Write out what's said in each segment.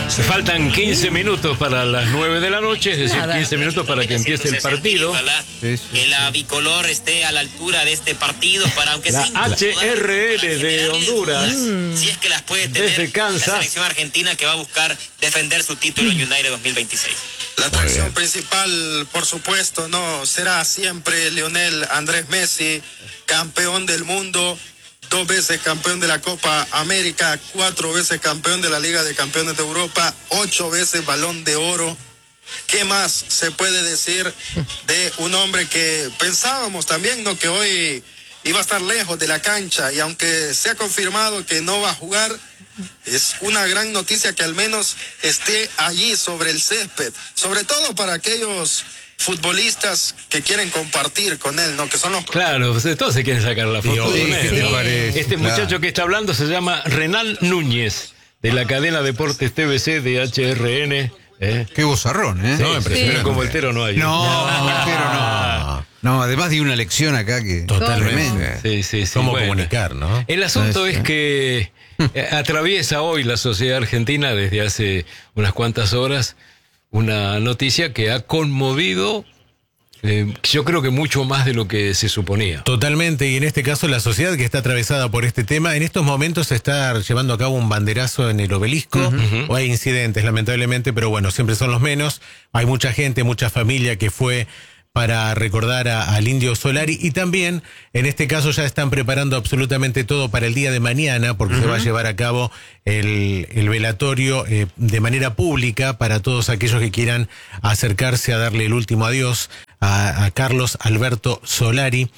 Faltan 15 minutos para las 9 de la noche, es decir, 15 minutos para que empiece el partido. Que la bicolor esté a la altura de este partido para aunque la sea HRL de Honduras. Si es que las puede tener desde Kansas. La selección argentina que va a buscar defender su título en United 2026. La atracción principal, por supuesto, no será siempre Lionel Andrés Messi, campeón del mundo, 2 veces campeón de la Copa América, 4 veces campeón de la Liga de Campeones de Europa, 8 veces Balón de Oro. ¿Qué más se puede decir de un hombre que pensábamos también, ¿no?, que hoy iba a estar lejos de la cancha, y aunque se ha confirmado que no va a jugar, es una gran noticia que al menos esté allí sobre el césped, sobre todo para aquellos futbolistas que quieren compartir con él, ¿no?, que son los... Claro, pues todos se quieren sacar la foto con él. Este muchacho que está hablando se llama Renal Núñez, de la cadena Deportes TVC de HRN. Qué bozarrón, ¿eh? Sí, no, pero como el Tero no hay. No, como el Tero no. No, además di una lección acá que... Totalmente. Sí. Cómo bueno, comunicar, ¿no? El asunto es que atraviesa hoy la sociedad argentina desde hace unas cuantas horas una noticia que ha conmovido, yo creo que mucho más de lo que se suponía. Totalmente, y en este caso la sociedad que está atravesada por este tema, en estos momentos se está llevando a cabo un banderazo en el Obelisco, o hay incidentes lamentablemente, pero bueno, siempre son los menos. Hay mucha gente, mucha familia que fue para recordar al Indio Solari, y también en este caso ya están preparando absolutamente todo para el día de mañana, porque se va a llevar a cabo el velatorio de manera pública para todos aquellos que quieran acercarse a darle el último adiós a Carlos Alberto Solari,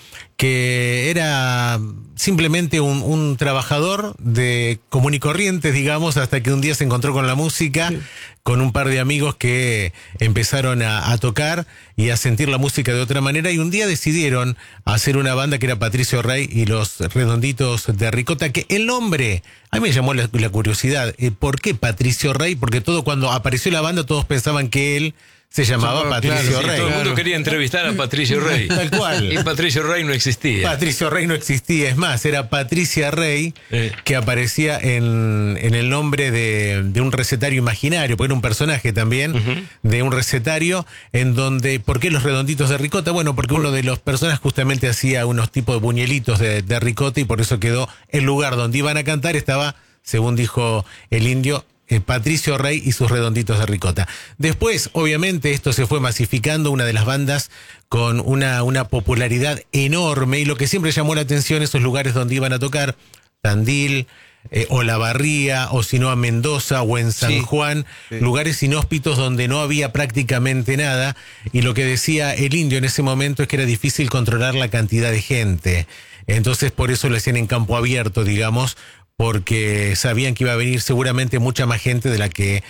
que era simplemente un trabajador de común y corriente, digamos, hasta que un día se encontró con la música, con un par de amigos que empezaron a tocar y a sentir la música de otra manera, y un día decidieron hacer una banda que era Patricio Rey y los Redonditos de Ricota, que el nombre, a mí me llamó la curiosidad. ¿Por qué Patricio Rey? Porque cuando apareció la banda todos pensaban que él se llamaba Patricio Rey. Todo el mundo quería entrevistar a Patricio Rey. Tal cual. Y Patricio Rey no existía. Patricio Rey no existía, es más, era Patricia Rey, que aparecía en el nombre de un recetario imaginario, porque era un personaje también de un recetario, en donde, ¿por qué los Redonditos de Ricota? Bueno, porque uno de los personajes justamente hacía unos tipos de buñuelitos de ricota, y por eso quedó el lugar donde iban a cantar, estaba, según dijo el Indio, Patricio Rey y sus Redonditos de Ricota. Después, obviamente, esto se fue masificando, una de las bandas con una popularidad enorme, y lo que siempre llamó la atención, esos lugares donde iban a tocar, Tandil, o La Barría, o si no a Mendoza, o en San Juan, lugares inhóspitos donde no había prácticamente nada, y lo que decía el Indio en ese momento es que era difícil controlar la cantidad de gente. Entonces, por eso lo hacían en campo abierto, digamos, porque sabían que iba a venir seguramente mucha más gente de la que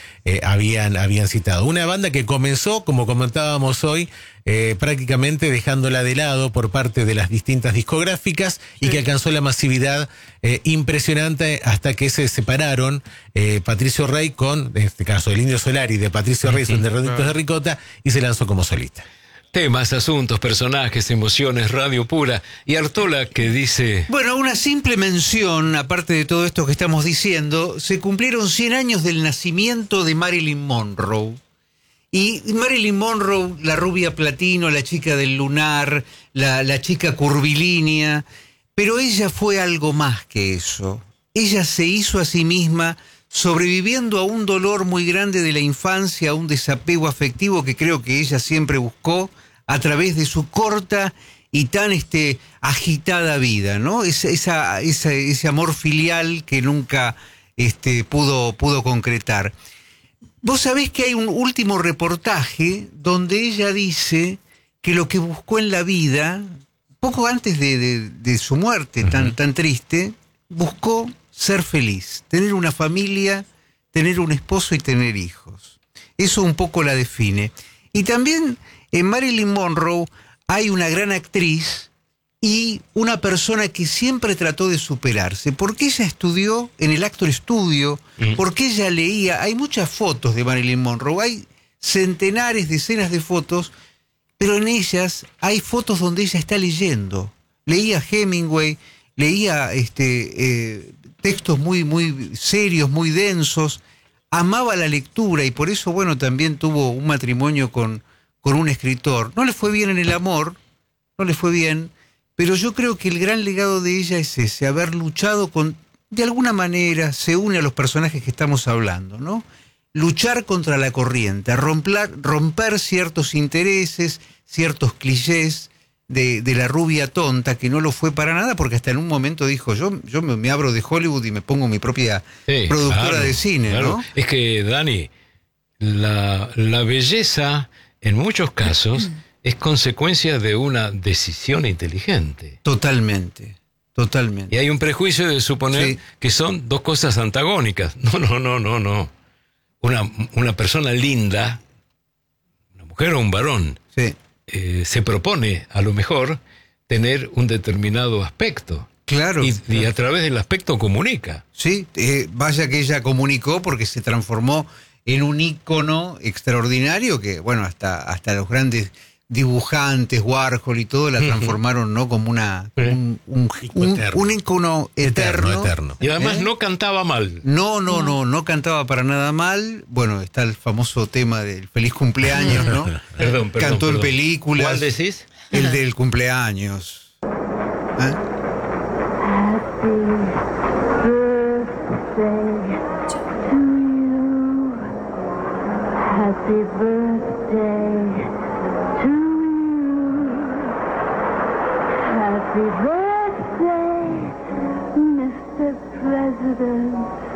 habían citado. Una banda que comenzó, como comentábamos hoy, prácticamente dejándola de lado por parte de las distintas discográficas, y que alcanzó la masividad impresionante hasta que se separaron Patricio Rey con, en este caso, el Indio Solari de Patricio Rey, son de Redonditos de Ricota, y se lanzó como solista. Temas, asuntos, personajes, emociones, radio pura. Y Artola, que dice... Bueno, una simple mención, aparte de todo esto que estamos diciendo, se cumplieron 100 años del nacimiento de Marilyn Monroe. Y Marilyn Monroe, la rubia platino, la chica del lunar, la chica curvilínea, pero ella fue algo más que eso. Ella se hizo a sí misma, sobreviviendo a un dolor muy grande de la infancia, a un desapego afectivo que creo que ella siempre buscó a través de su corta y tan agitada vida, ¿no? Ese amor filial que nunca pudo concretar. Vos sabés que hay un último reportaje donde ella dice que lo que buscó en la vida, poco antes de su muerte tan triste, buscó ser feliz, tener una familia, tener un esposo y tener hijos. Eso un poco la define. Y también en Marilyn Monroe hay una gran actriz y una persona que siempre trató de superarse, porque ella estudió en el Actor Studio, porque ella leía, hay muchas fotos de Marilyn Monroe, hay centenares, decenas de fotos, pero en ellas hay fotos donde ella está leyendo. Leía Hemingway, leía textos muy, muy serios, muy densos. amaba la lectura y por eso, bueno, también tuvo un matrimonio con un escritor. No le fue bien en el amor, no le fue bien, pero yo creo que el gran legado de ella es ese, haber luchado de alguna manera, se une a los personajes que estamos hablando, ¿no? Luchar contra la corriente, romper ciertos intereses, ciertos clichés de la rubia tonta, que no lo fue para nada, porque hasta en un momento dijo, yo me abro de Hollywood y me pongo mi propia productora de cine, claro. ¿No? Es que, Dani, la belleza, en muchos casos, es consecuencia de una decisión inteligente. Totalmente. Y hay un prejuicio de suponer que son dos cosas antagónicas. No. Una persona linda, una mujer o un varón, se propone a lo mejor tener un determinado aspecto. Claro. Y a través del aspecto comunica. Sí, vaya que ella comunicó porque se transformó en un ícono extraordinario que, bueno, hasta los grandes dibujantes, Warhol y todo, la transformaron, ¿no? Como un ícono eterno. Y además no cantaba mal. No cantaba para nada mal. Bueno, está el famoso tema del feliz cumpleaños, ¿no? Perdón. Cantó en películas. ¿Cuál decís? El del cumpleaños. Happy birthday to you. Happy birthday, Mr. President.